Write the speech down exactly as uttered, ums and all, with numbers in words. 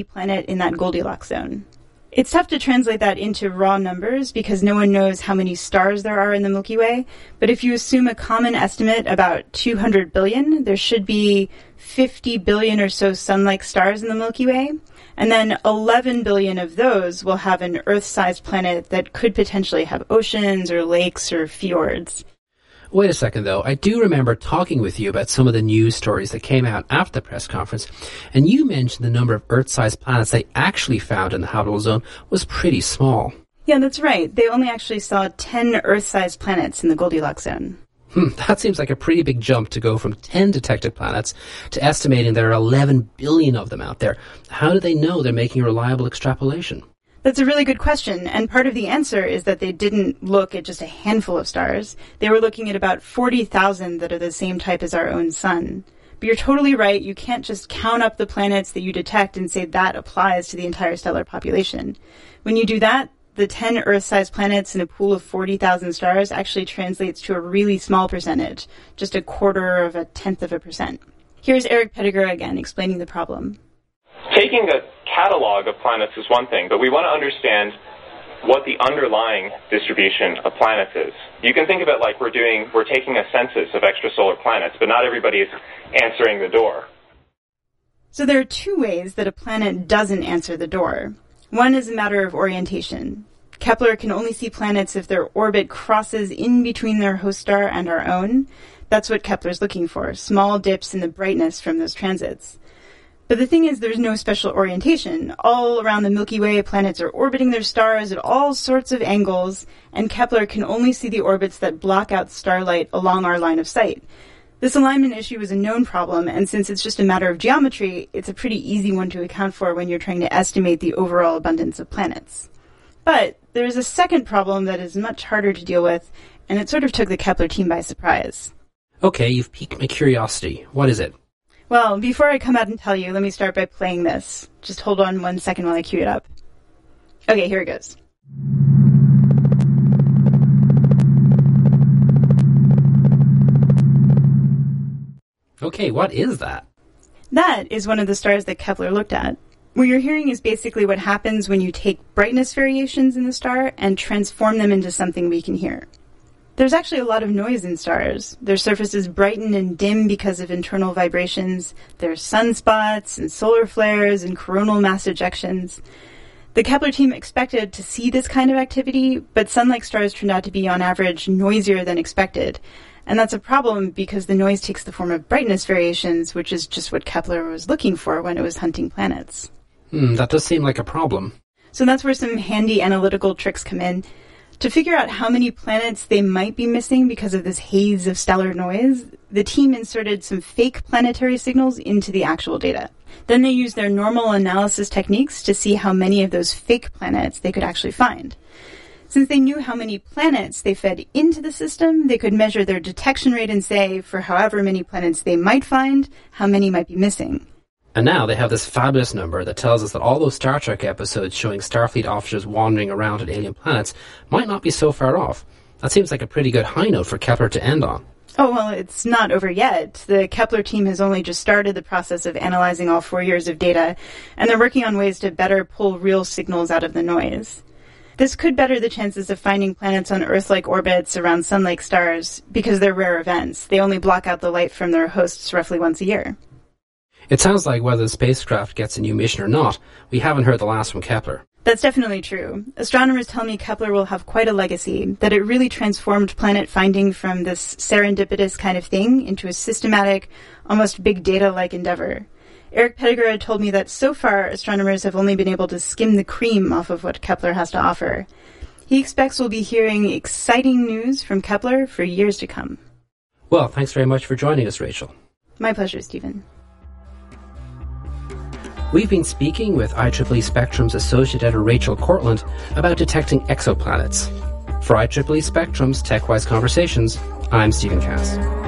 planet in that Goldilocks zone. It's tough to translate that into raw numbers because no one knows how many stars there are in the Milky Way, but if you assume a common estimate about two hundred billion, there should be fifty billion or so sun-like stars in the Milky Way, and then eleven billion of those will have an Earth-sized planet that could potentially have oceans or lakes or fjords. Wait a second, though. I do remember talking with you about some of the news stories that came out after the press conference, and you mentioned the number of Earth-sized planets they actually found in the habitable zone was pretty small. Yeah, that's right. They only actually saw ten Earth-sized planets in the Goldilocks zone. Hmm, that seems like a pretty big jump to go from ten detected planets to estimating there are eleven billion of them out there. How do they know they're making a reliable extrapolation? That's a really good question, and part of the answer is that they didn't look at just a handful of stars. They were looking at about forty thousand that are the same type as our own sun. But you're totally right, you can't just count up the planets that you detect and say that applies to the entire stellar population. When you do that, the ten Earth-sized planets in a pool of forty thousand stars actually translates to a really small percentage, just a quarter of a tenth of a percent. Here's Eric Pettigrew again explaining the problem. Taking a catalog of planets is one thing, but we want to understand what the underlying distribution of planets is. You can think of it like we're doing, we're taking a census of extrasolar planets, but not everybody is answering the door. So there are two ways that a planet doesn't answer the door. One is a matter of orientation. Kepler can only see planets if their orbit crosses in between their host star and our own. That's what Kepler's looking for, small dips in the brightness from those transits. But the thing is, there's no special orientation. All around the Milky Way, planets are orbiting their stars at all sorts of angles, and Kepler can only see the orbits that block out starlight along our line of sight. This alignment issue is a known problem, and since it's just a matter of geometry, it's a pretty easy one to account for when you're trying to estimate the overall abundance of planets. But there's a second problem that is much harder to deal with, and it sort of took the Kepler team by surprise. Okay, you've piqued my curiosity. What is it? Well, before I come out and tell you, let me start by playing this. Just hold on one second while I cue it up. Okay, here it goes. Okay, what is that? That is one of the stars that Kepler looked at. What you're hearing is basically what happens when you take brightness variations in the star and transform them into something we can hear. There's actually a lot of noise in stars. Their surfaces brighten and dim because of internal vibrations. There's sunspots and solar flares and coronal mass ejections. The Kepler team expected to see this kind of activity, but sun-like stars turned out to be, on average, noisier than expected. And that's a problem because the noise takes the form of brightness variations, which is just what Kepler was looking for when it was hunting planets. Hmm, that does seem like a problem. So that's where some handy analytical tricks come in. To figure out how many planets they might be missing because of this haze of stellar noise, the team inserted some fake planetary signals into the actual data. Then they used their normal analysis techniques to see how many of those fake planets they could actually find. Since they knew how many planets they fed into the system, they could measure their detection rate and say, for however many planets they might find, how many might be missing. And now they have this fabulous number that tells us that all those Star Trek episodes showing Starfleet officers wandering around at alien planets might not be so far off. That seems like a pretty good high note for Kepler to end on. Oh, well, it's not over yet. The Kepler team has only just started the process of analyzing all four years of data, and they're working on ways to better pull real signals out of the noise. This could better the chances of finding planets on Earth-like orbits around sun-like stars because they're rare events. They only block out the light from their hosts roughly once a year. It sounds like whether the spacecraft gets a new mission or not, we haven't heard the last from Kepler. That's definitely true. Astronomers tell me Kepler will have quite a legacy, that it really transformed planet finding from this serendipitous kind of thing into a systematic, almost big data-like endeavor. Eric Pettigrew told me that so far astronomers have only been able to skim the cream off of what Kepler has to offer. He expects we'll be hearing exciting news from Kepler for years to come. Well, thanks very much for joining us, Rachel. My pleasure, Stephen. We've been speaking with I triple E Spectrum's Associate Editor Rachel Cortland about detecting exoplanets. For I triple E Spectrum's TechWise Conversations, I'm Stephen Cass.